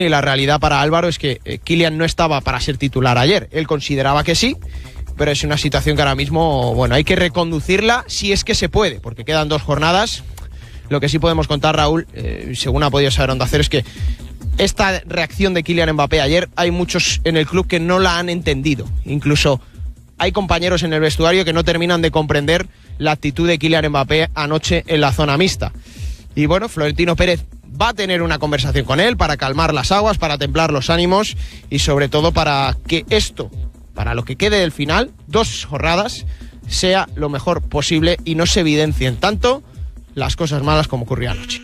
Y la realidad para Álvaro es que Kylian no estaba para ser titular ayer. Él consideraba que sí, pero es una situación que ahora mismo, bueno, hay que reconducirla si es que se puede, porque quedan 2 jornadas. Lo que sí podemos contar, Raúl, según ha podido saber Onda Cero, es que esta reacción de Kylian Mbappé ayer, hay muchos en el club que no la han entendido. Incluso hay compañeros en el vestuario que no terminan de comprender la actitud de Kylian Mbappé anoche en la zona mixta. Y bueno, Florentino Pérez va a tener una conversación con él para calmar las aguas, para templar los ánimos y sobre todo para que esto, para lo que quede del final, 2 jornadas, sea lo mejor posible y no se evidencien tanto las cosas malas como ocurrió anoche.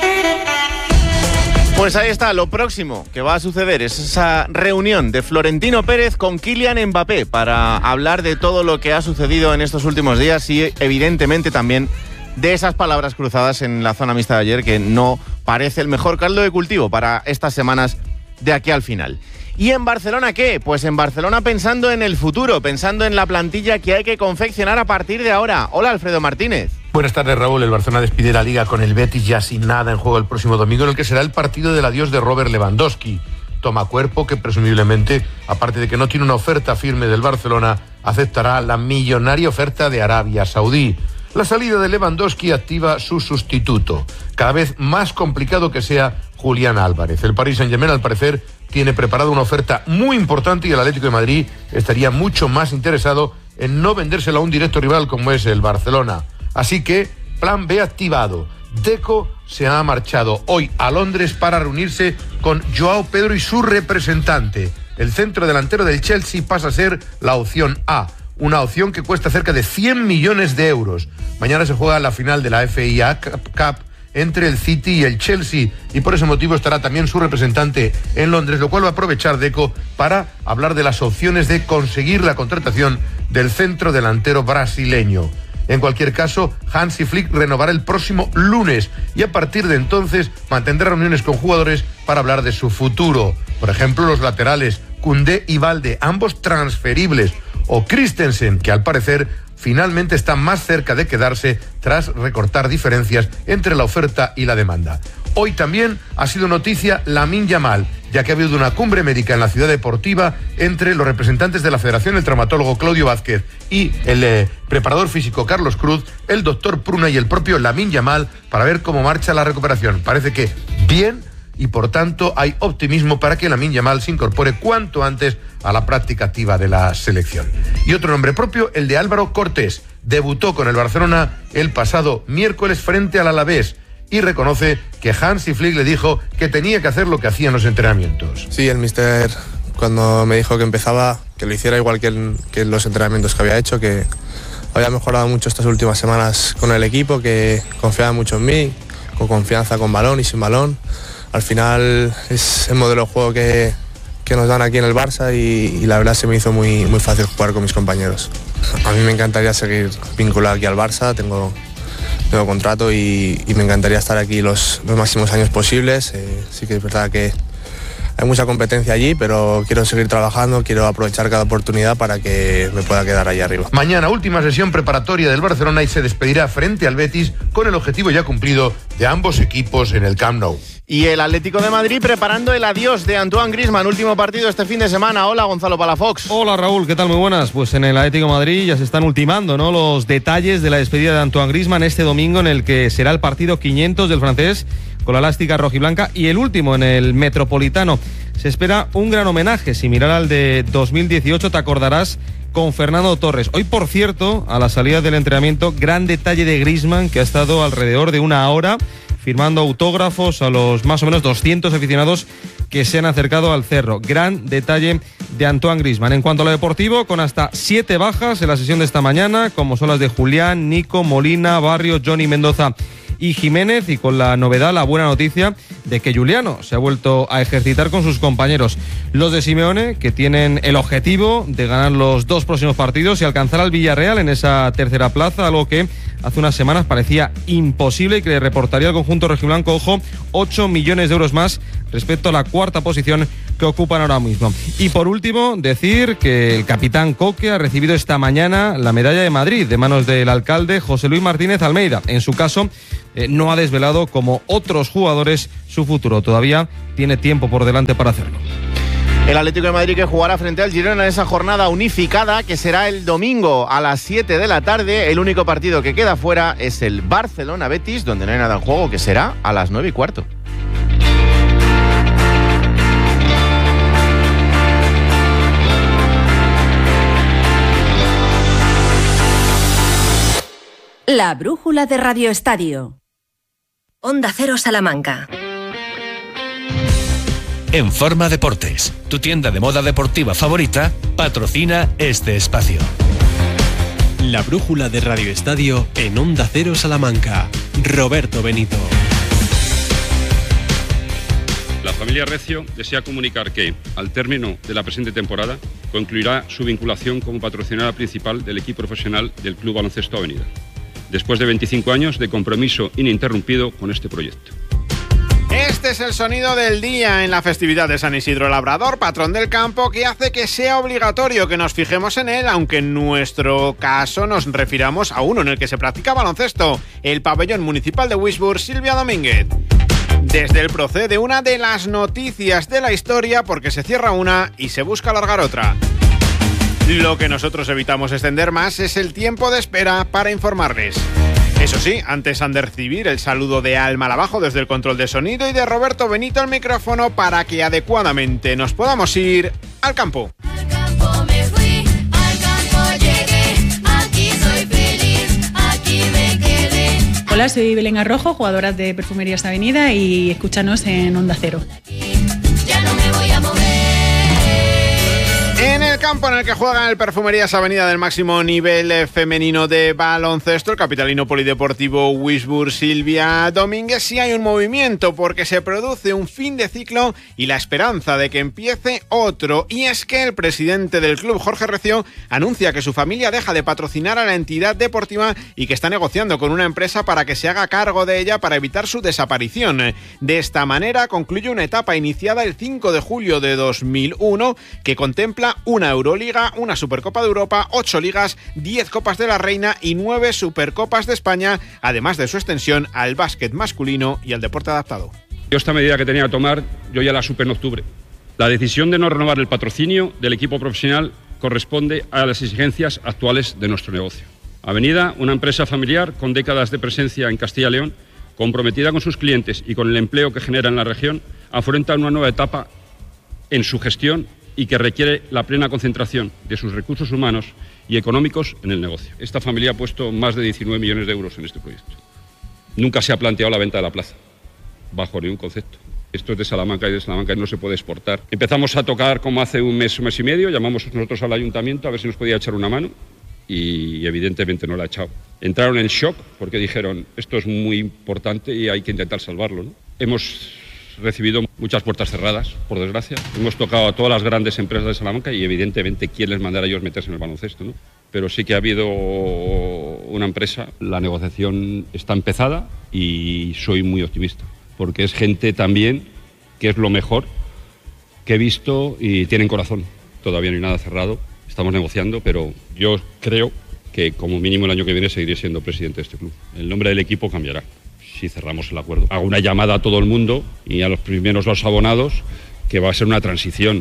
Pues ahí está, lo próximo que va a suceder es esa reunión de Florentino Pérez con Kylian Mbappé para hablar de todo lo que ha sucedido en estos últimos días y evidentemente también de esas palabras cruzadas en la zona mixta de ayer, que no parece el mejor caldo de cultivo para estas semanas de aquí al final. ¿Y en Barcelona qué? Pues en Barcelona pensando en el futuro, pensando en la plantilla que hay que confeccionar a partir de ahora. Hola, Alfredo Martínez. Buenas tardes, Raúl. El Barcelona despide la Liga con el Betis ya sin nada en juego el próximo domingo, en el que será el partido del adiós de Robert Lewandowski. Toma cuerpo que presumiblemente, aparte de que no tiene una oferta firme del Barcelona, aceptará la millonaria oferta de Arabia Saudí. La salida de Lewandowski activa su sustituto, cada vez más complicado que sea Julián Álvarez. El Paris Saint-Germain, al parecer, tiene preparada una oferta muy importante y el Atlético de Madrid estaría mucho más interesado en no vendérsela a un directo rival como es el Barcelona. Así que, plan B activado. Deco se ha marchado hoy a Londres para reunirse con Joao Pedro y su representante. El centro delantero del Chelsea pasa a ser la opción A, una opción que cuesta cerca de 100 millones de euros. Mañana se juega la final de la FA Cup entre el City y el Chelsea, y por ese motivo estará también su representante en Londres, lo cual va a aprovechar Deco para hablar de las opciones de conseguir la contratación del centro delantero brasileño. En cualquier caso, Hansi Flick renovará el próximo lunes y a partir de entonces mantendrá reuniones con jugadores para hablar de su futuro. Por ejemplo, los laterales Koundé y Balde, ambos transferibles, o Christensen, que al parecer finalmente está más cerca de quedarse tras recortar diferencias entre la oferta y la demanda. Hoy también ha sido noticia Lamine Yamal, ya que ha habido una cumbre médica en la ciudad deportiva entre los representantes de la Federación, el traumatólogo Claudio Vázquez y el preparador físico Carlos Cruz, el doctor Pruna y el propio Lamine Yamal, para ver cómo marcha la recuperación. Parece que bien, y por tanto hay optimismo para que Lamine Yamal se incorpore cuanto antes a la práctica activa de la selección. Y otro nombre propio, el de Álvaro Cortés. Debutó con el Barcelona el pasado miércoles frente al Alavés y reconoce que Hansi Flick le dijo que tenía que hacer lo que hacía en los entrenamientos. Sí, el míster cuando me dijo que empezaba, que lo hiciera igual que en los entrenamientos que había hecho, que había mejorado mucho estas últimas semanas con el equipo, que confiaba mucho en mí, con confianza con balón y sin balón. Al final es el modelo de juego que nos dan aquí en el Barça y la verdad se me hizo muy, muy fácil jugar con mis compañeros. A mí me encantaría seguir vinculado aquí al Barça, tengo contrato y me encantaría estar aquí los máximos años posibles. Sí que es verdad que hay mucha competencia allí, pero quiero seguir trabajando, quiero aprovechar cada oportunidad para que me pueda quedar ahí arriba. Mañana, última sesión preparatoria del Barcelona y se despedirá frente al Betis con el objetivo ya cumplido de ambos equipos en el Camp Nou. Y el Atlético de Madrid preparando el adiós de Antoine Griezmann, último partido este fin de semana. Hola, Gonzalo Palafox. Hola, Raúl, ¿qué tal? Muy buenas. Pues en el Atlético de Madrid ya se están ultimando, ¿no?, los detalles de la despedida de Antoine Griezmann este domingo, en el que será el partido 500 del francés con la elástica rojiblanca y el último en el Metropolitano. Se espera un gran homenaje, similar al de 2018, te acordarás, con Fernando Torres. Hoy, por cierto, a la salida del entrenamiento, gran detalle de Griezmann, que ha estado alrededor de una hora firmando autógrafos a los más o menos 200 aficionados que se han acercado al Cerro. Gran detalle de Antoine Griezmann. En cuanto a lo deportivo, con hasta 7 bajas en la sesión de esta mañana, como son las de Julián, Nico, Molina, Barrio, Johnny, Mendoza y Jiménez, y con la novedad, la buena noticia de que Juliano se ha vuelto a ejercitar con sus compañeros. Los de Simeone, que tienen el objetivo de ganar los 2 próximos partidos y alcanzar al Villarreal en esa tercera plaza, algo que hace unas semanas parecía imposible y que le reportaría al conjunto rojiblanco, ojo, 8 millones de euros más respecto a la cuarta posición que ocupan ahora mismo. Y por último, decir que el capitán Coque ha recibido esta mañana la medalla de Madrid de manos del alcalde José Luis Martínez Almeida. En su caso, no ha desvelado, como otros jugadores, su futuro. Todavía tiene tiempo por delante para hacerlo. El Atlético de Madrid que jugará frente al Girona en esa jornada unificada que será el domingo a las 7 de la tarde. El único partido que queda fuera es el Barcelona-Betis, donde no hay nada en juego, que será a las 9:15. La brújula de Radio Estadio. Onda Cero Salamanca. En Forma Deportes, tu tienda de moda deportiva favorita, patrocina este espacio. La brújula de Radio Estadio en Onda Cero Salamanca. Roberto Benito. La familia Recio desea comunicar que, al término de la presente temporada, concluirá su vinculación como patrocinadora principal del equipo profesional del Club Baloncesto Avenida, después de 25 años de compromiso ininterrumpido con este proyecto. Este es el sonido del día en la festividad de San Isidro Labrador, patrón del campo, que hace que sea obligatorio que nos fijemos en él, aunque en nuestro caso nos refiramos a uno en el que se practica baloncesto, el pabellón municipal de Wisburg, Silvia Domínguez. Desde el procede una de las noticias de la historia, porque se cierra una y se busca alargar otra. Lo que nosotros evitamos extender más es el tiempo de espera para informarles. Eso sí, antes han de recibir el saludo de Alma Lavajo desde el control de sonido y de Roberto Benito al micrófono para que adecuadamente nos podamos ir al campo. Al campo me fui, al campo llegué, aquí soy feliz, aquí me quedé. Hola, soy Belén Arrojo, jugadora de Perfumerías Avenida, y escúchanos en Onda Cero. Ya no me voy a mover. En el campo en el que juegan el Perfumerías Avenida del máximo nivel femenino de baloncesto, el capitalino polideportivo Wisburg, Silvia Domínguez, sí hay un movimiento porque se produce un fin de ciclo y la esperanza de que empiece otro. Y es que el presidente del club, Jorge Recio, anuncia que su familia deja de patrocinar a la entidad deportiva y que está negociando con una empresa para que se haga cargo de ella para evitar su desaparición. De esta manera concluye una etapa iniciada el 5 de julio de 2001 que contempla una Euroliga, una Supercopa de Europa, 8 ligas, 10 Copas de la Reina y 9 Supercopas de España, además de su extensión al básquet masculino y al deporte adaptado. Yo esta medida que tenía que tomar, yo ya la supe en octubre. La decisión de no renovar el patrocinio del equipo profesional corresponde a las exigencias actuales de nuestro negocio. Avenida, una empresa familiar con décadas de presencia en Castilla y León, comprometida con sus clientes y con el empleo que genera en la región, afronta una nueva etapa en su gestión y que requiere la plena concentración de sus recursos humanos y económicos en el negocio. Esta familia ha puesto más de 19 millones de euros en este proyecto. Nunca se ha planteado la venta de la plaza, bajo ningún concepto. Esto es de Salamanca y de Salamanca no se puede exportar. Empezamos a tocar como hace un mes y medio, llamamos nosotros al ayuntamiento a ver si nos podía echar una mano y evidentemente no la ha echado. Entraron en shock porque dijeron, esto es muy importante y hay que intentar salvarlo, ¿no? Hemos recibido muchas puertas cerradas, por desgracia. Hemos tocado a todas las grandes empresas de Salamanca y evidentemente quién les mandará a ellos meterse en el baloncesto, ¿no? Pero sí que ha habido una empresa, la negociación está empezada y soy muy optimista, porque es gente también que es lo mejor que he visto y tienen corazón. Todavía no hay nada cerrado, estamos negociando, pero yo creo que como mínimo el año que viene seguiré siendo presidente de este club. El nombre del equipo cambiará si cerramos el acuerdo. Hago una llamada a todo el mundo y a los primeros los abonados que va a ser una transición.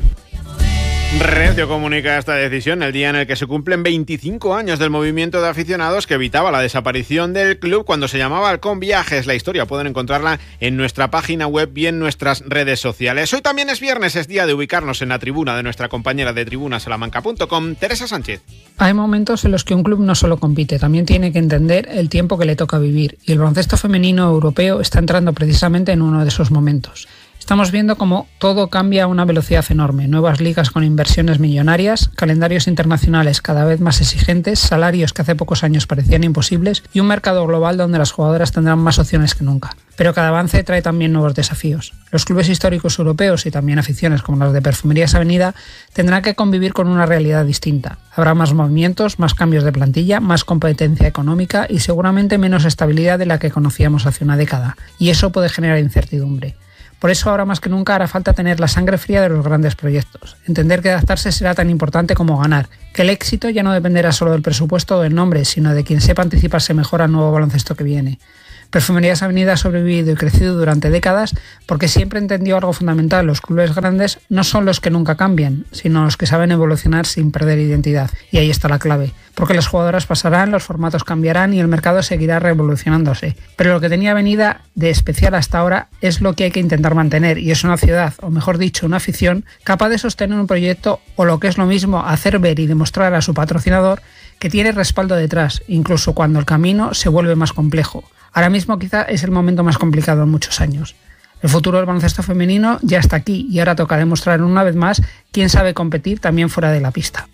Recio comunica esta decisión el día en el que se cumplen 25 años del movimiento de aficionados que evitaba la desaparición del club cuando se llamaba Halcón Viajes. La historia pueden encontrarla en nuestra página web y en nuestras redes sociales. Hoy también es viernes, es día de ubicarnos en la tribuna de nuestra compañera de tribunasalamanca.com, Teresa Sánchez. Hay momentos en los que un club no solo compite, también tiene que entender el tiempo que le toca vivir, y el baloncesto femenino europeo está entrando precisamente en uno de esos momentos. Estamos viendo cómo todo cambia a una velocidad enorme. Nuevas ligas con inversiones millonarias, calendarios internacionales cada vez más exigentes, salarios que hace pocos años parecían imposibles y un mercado global donde las jugadoras tendrán más opciones que nunca. Pero cada avance trae también nuevos desafíos. Los clubes históricos europeos y también aficiones como las de Perfumerías Avenida tendrán que convivir con una realidad distinta. Habrá más movimientos, más cambios de plantilla, más competencia económica y seguramente menos estabilidad de la que conocíamos hace una década. Y eso puede generar incertidumbre. Por eso ahora más que nunca hará falta tener la sangre fría de los grandes proyectos. Entender que adaptarse será tan importante como ganar. Que el éxito ya no dependerá solo del presupuesto o del nombre, sino de quien sepa anticiparse mejor al nuevo baloncesto que viene. Perfumerías Avenida ha sobrevivido y crecido durante décadas porque siempre entendió algo fundamental. Los clubes grandes no son los que nunca cambian, sino los que saben evolucionar sin perder identidad. Y ahí está la clave. Porque las jugadoras pasarán, los formatos cambiarán y el mercado seguirá revolucionándose. Pero lo que tenía Avenida de especial hasta ahora es lo que hay que intentar mantener, y es una ciudad, o mejor dicho, una afición, capaz de sostener un proyecto o, lo que es lo mismo, hacer ver y demostrar a su patrocinador que tiene respaldo detrás, incluso cuando el camino se vuelve más complejo. Ahora mismo quizá es el momento más complicado en muchos años. El futuro del baloncesto femenino ya está aquí y ahora toca demostrar una vez más quién sabe competir también fuera de la pista.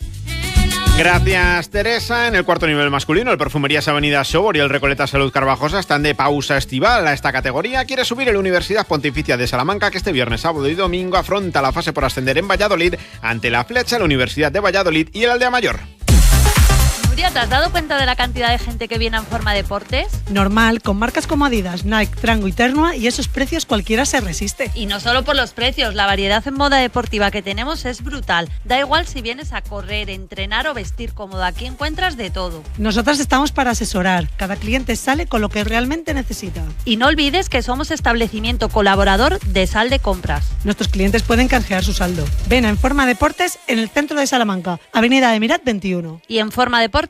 Gracias, Teresa. En el cuarto nivel masculino, el Perfumerías Avenida Sobor y el Recoleta Salud Carvajosa están de pausa estival. A esta categoría quiere subir el Universidad Pontificia de Salamanca, que este viernes, sábado y domingo afronta la fase por ascender en Valladolid ante la Flecha, la Universidad de Valladolid y el Aldea Mayor. Nuria, ¿te has dado cuenta de la cantidad de gente que viene en Forma Deportes? Normal, con marcas como Adidas, Nike, Trango y Ternua, y esos precios cualquiera se resiste. Y no solo por los precios, la variedad en moda deportiva que tenemos es brutal. Da igual si vienes a correr, entrenar o vestir cómodo, aquí encuentras de todo. Nosotras estamos para asesorar, cada cliente sale con lo que realmente necesita. Y no olvides que somos establecimiento colaborador de Sal de Compras. Nuestros clientes pueden canjear su saldo. Ven a En Forma Deportes en el centro de Salamanca, Avenida Emirat 21. Y en formadeportes.com.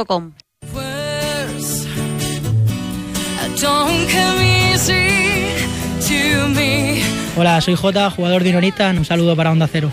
Hola, soy Jota, jugador de Unionista. Un saludo para Onda Cero.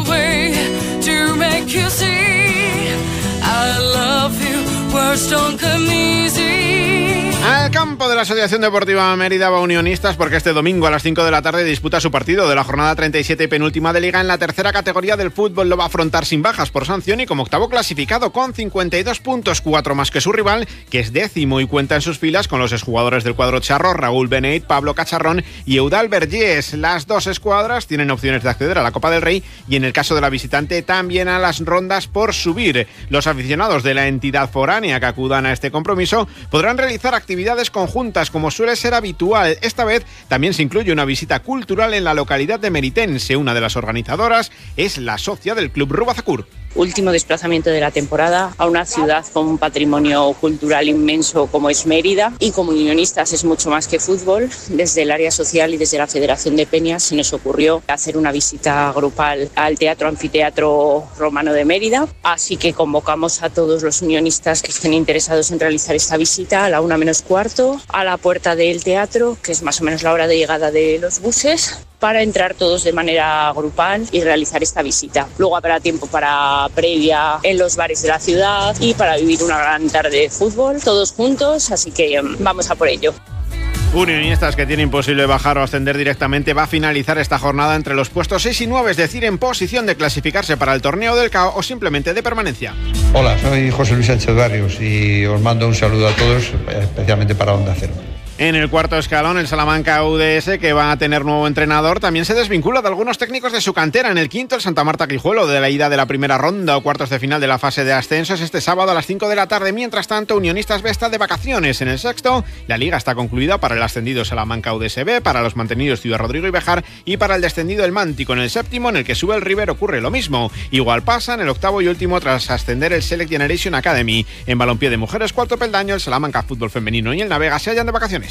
Al campo de la Asociación Deportiva Mérida va Unionistas porque este domingo a las 5 de la tarde disputa su partido de la jornada 37 y penúltima de Liga en la tercera categoría del fútbol. Lo va a afrontar sin bajas por sanción y como octavo clasificado con 52 puntos, 4 más que su rival, que es décimo y cuenta en sus filas con los exjugadores del cuadro charro Raúl Beneit, Pablo Cacharrón y Eudal Vergés. Las dos escuadras tienen opciones de acceder a la Copa del Rey y en el caso de la visitante también a las rondas por subir. Los aficionados de la entidad foránea que acudan a este compromiso podrán realizar actividades conjuntas como suele ser habitual. Esta vez también se incluye una visita cultural en la localidad de Meritense. Una de las organizadoras es la socia del Club Rubazacur. Último desplazamiento de la temporada a una ciudad con un patrimonio cultural inmenso como es Mérida, y como unionistas es mucho más que fútbol. Desde el área social y desde la Federación de Peñas se nos ocurrió hacer una visita grupal al Teatro Anfiteatro Romano de Mérida, así que convocamos a todos los unionistas que estén interesados en realizar esta visita a la 1:15 a la puerta del teatro, que es más o menos la hora de llegada de los buses, para entrar todos de manera grupal y realizar esta visita. Luego habrá tiempo para previa en los bares de la ciudad y para vivir una gran tarde de fútbol todos juntos, así que vamos a por ello. Unionistas, que tiene imposible bajar o ascender directamente, va a finalizar esta jornada entre los puestos 6 y 9, es decir, en posición de clasificarse para el torneo del CAO o simplemente de permanencia. Hola, soy José Luis Sánchez Barrios y os mando un saludo a todos, especialmente para Onda Cero. En el cuarto escalón, el Salamanca UDS, que va a tener nuevo entrenador, también se desvincula de algunos técnicos de su cantera. En el quinto, el Santa Marta Guijuelo, de la ida de la primera ronda o cuartos de final de la fase de ascensos este sábado a las 5 de la tarde. Mientras tanto, Unionistas B está de vacaciones. En el sexto, la liga está concluida para el ascendido Salamanca UDSB, para los mantenidos Ciudad Rodrigo y Bejar y para el descendido el Mántico. En el séptimo, en el que sube el River, ocurre lo mismo. Igual pasa en el octavo y último tras ascender el Select Generation Academy. En balompié de mujeres, cuarto peldaño, el Salamanca Fútbol Femenino y el Navega se hallan de vacaciones.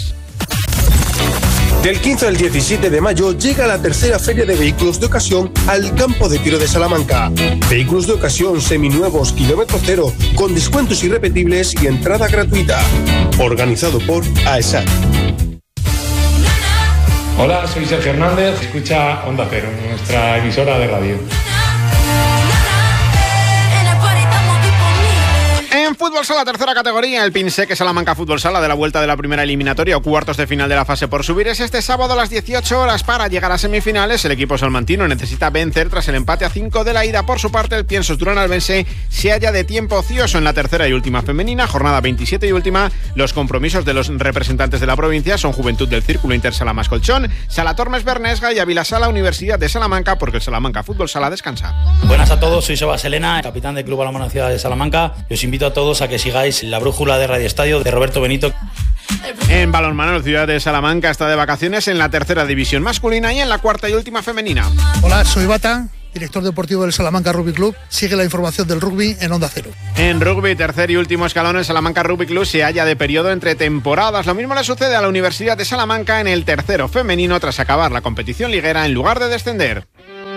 Del 15 al 17 de mayo llega la tercera feria de vehículos de ocasión al campo de tiro de Salamanca. Vehículos de ocasión seminuevos, kilómetro cero, con descuentos irrepetibles y entrada gratuita. Organizado por AESAC. Hola, soy Sergio Hernández, escucha Onda Cero, nuestra emisora de radio. En fútbol Fútbol Sala, tercera categoría. El Pinseque Salamanca Fútbol Sala de la vuelta de la primera eliminatoria o cuartos de final de la fase por subir es este sábado a las 18 horas. Para llegar a semifinales, el equipo salmantino necesita vencer tras el empate a 5 de la ida. Por su parte, el Piensos Durán-Albense se halla de tiempo ocioso en la tercera y última femenina, jornada 27 y última. Los compromisos de los representantes de la provincia son Juventud del Círculo Intersalamas Colchón, Sala Tormes Bernesga y Ávila Sala Universidad de Salamanca, porque el Salamanca Fútbol Sala descansa. Buenas a todos, soy Sebas Elena, capitán del Club Balonmano Ciudad de Salamanca, y os invito a todos a que sigáis la brújula de Radio Estadio de Roberto Benito. En balonmano, Ciudad de Salamanca está de vacaciones en la tercera división masculina y en la cuarta y última femenina. Hola, soy Bata, director deportivo del Salamanca Rugby Club. Sigue la información del rugby en Onda Cero. En rugby, tercer y último escalón, el Salamanca Rugby Club se halla de periodo entre temporadas. Lo mismo le sucede a la Universidad de Salamanca en el tercero femenino tras acabar la competición liguera en lugar de descender.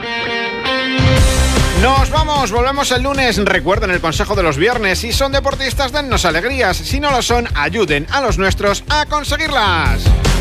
Nos vamos, volvemos el lunes. Recuerden el consejo de los viernes: si son deportistas, dennos alegrías; si no lo son, ayuden a los nuestros a conseguirlas.